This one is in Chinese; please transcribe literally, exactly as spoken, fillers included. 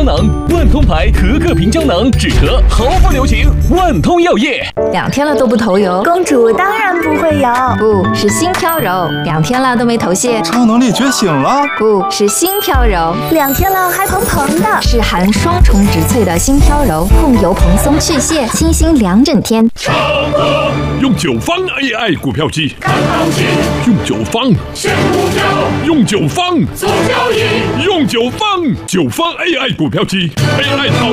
胶囊，万通牌可可瓶胶囊，止咳毫不留情。万通药业。 两天了都不头油， 公主当然不会有， 不是心飘柔。两天了都没头屑， 超能力觉醒了， 不是心飘柔。 两天了还蓬蓬的， 是含双重植萃的心飘柔，控油蓬松去屑，清新两整天。 超哥用九方 A I 股票机，看行情，用九方选股票，用九方做交易，用九方九方 A I 股票机 ，A I 操。